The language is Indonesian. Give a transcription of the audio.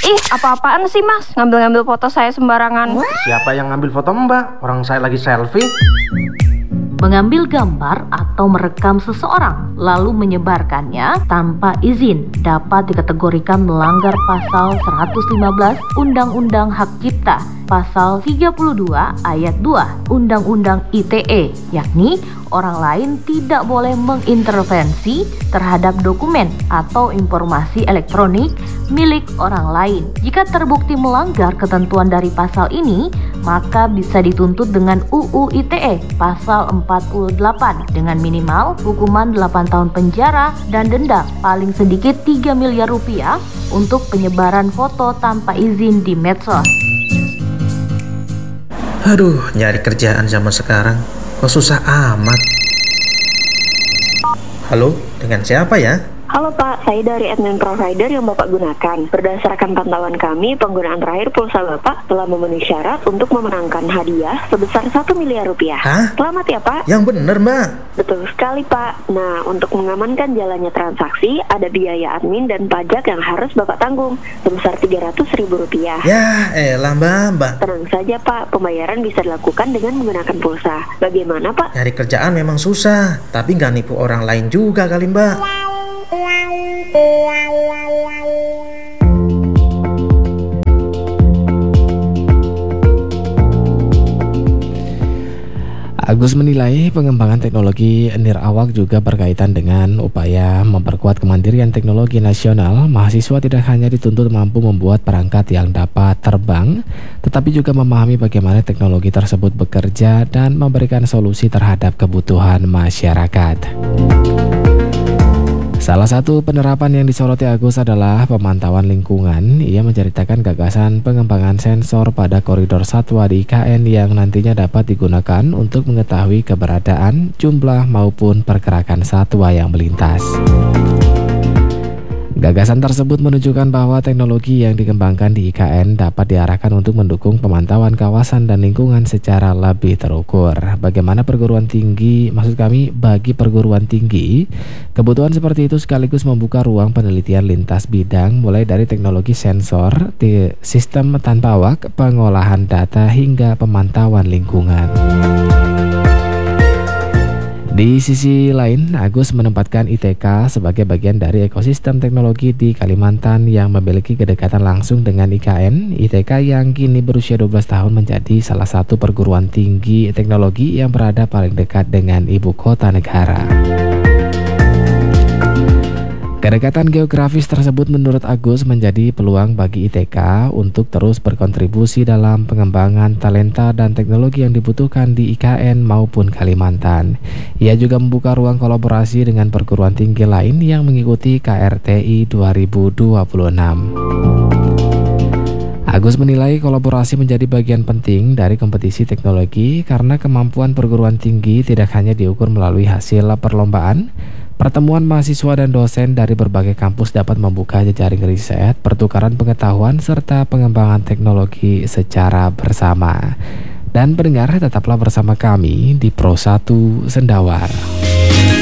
Ih, apa-apaan sih mas? Ngambil-ngambil foto saya sembarangan. Siapa yang ngambil foto Mbak? Orang saya lagi selfie. Mengambil gambar atau merekam seseorang lalu menyebarkannya tanpa izin dapat dikategorikan melanggar pasal 115 Undang-Undang Hak Cipta, pasal 32 ayat 2 Undang-Undang ITE, yakni orang lain tidak boleh mengintervensi terhadap dokumen atau informasi elektronik milik orang lain. Jika terbukti melanggar ketentuan dari pasal ini, maka bisa dituntut dengan UU ITE pasal 48 dengan minimal hukuman 8 tahun penjara dan denda paling sedikit 3 miliar rupiah untuk penyebaran foto tanpa izin di medsos. Aduh, nyari kerjaan zaman sekarang kok susah amat. Halo, dengan siapa ya? Halo Pak, saya dari admin provider yang Bapak gunakan. Berdasarkan pantauan kami, penggunaan terakhir pulsa Bapak telah memenuhi syarat untuk memenangkan hadiah sebesar 1 miliar rupiah. Hah? Selamat ya Pak. Yang bener Mbak. Betul sekali Pak. Nah, untuk mengamankan jalannya transaksi, ada biaya admin dan pajak yang harus Bapak tanggung sebesar Rp300.000. Ya elah Mbak. Tenang saja Pak, pembayaran bisa dilakukan dengan menggunakan pulsa. Bagaimana Pak? Nyari kerjaan memang susah, tapi nggak nipu orang lain juga kali Mbak. Agus menilai pengembangan teknologi nirawak juga berkaitan dengan upaya memperkuat kemandirian teknologi nasional. Mahasiswa tidak hanya dituntut mampu membuat perangkat yang dapat terbang, tetapi juga memahami bagaimana teknologi tersebut bekerja dan memberikan solusi terhadap kebutuhan masyarakat. Salah satu penerapan yang disoroti Agus adalah pemantauan lingkungan. Ia menceritakan gagasan pengembangan sensor pada koridor satwa di IKN yang nantinya dapat digunakan untuk mengetahui keberadaan, jumlah maupun pergerakan satwa yang melintas. Gagasan tersebut menunjukkan bahwa teknologi yang dikembangkan di IKN dapat diarahkan untuk mendukung pemantauan kawasan dan lingkungan secara lebih terukur. Bagi perguruan tinggi, kebutuhan seperti itu sekaligus membuka ruang penelitian lintas bidang, mulai dari teknologi sensor, sistem tanpa awak, pengolahan data, hingga pemantauan lingkungan. Di sisi lain, Agus menempatkan ITK sebagai bagian dari ekosistem teknologi di Kalimantan yang memiliki kedekatan langsung dengan IKN. ITK yang kini berusia 12 tahun menjadi salah satu perguruan tinggi teknologi yang berada paling dekat dengan ibu kota negara. Kedekatan geografis tersebut menurut Agus menjadi peluang bagi ITK untuk terus berkontribusi dalam pengembangan talenta dan teknologi yang dibutuhkan di IKN maupun Kalimantan. Ia juga membuka ruang kolaborasi dengan perguruan tinggi lain yang mengikuti KRTI 2026. Agus menilai kolaborasi menjadi bagian penting dari kompetisi teknologi karena kemampuan perguruan tinggi tidak hanya diukur melalui hasil perlombaan. Pertemuan mahasiswa dan dosen dari berbagai kampus dapat membuka jejaring riset, pertukaran pengetahuan, serta pengembangan teknologi secara bersama. Dan pendengar, tetaplah bersama kami di Pro 1 Sendawar.